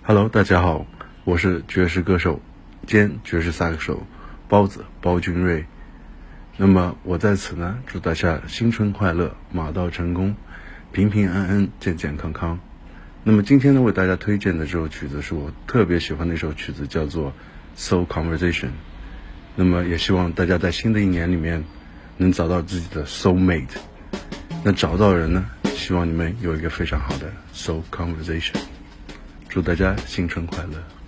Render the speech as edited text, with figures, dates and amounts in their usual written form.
Hello， 大家好，我是爵士歌手兼爵士萨克手包君瑞。那么我在此呢，祝大家新春快乐，马到成功，平平安安，健健康康。那么今天呢，为大家推荐的这首曲子是我特别喜欢的一首曲子，叫做 Soul Conversation。那么也希望大家在新的一年里面能找到自己的 soul mate。那找到人呢，希望你们有一个非常好的 soul conversation。祝大家新春快乐。